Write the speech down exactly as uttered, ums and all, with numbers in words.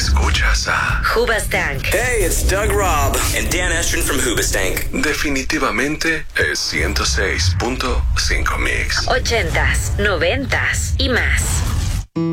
Escuchas a Hoobastank. Hey, it's Doug Robb and Dan Estrin from Hoobastank. Definitivamente es ciento seis punto cinco Mix. Ochentas, noventas y más.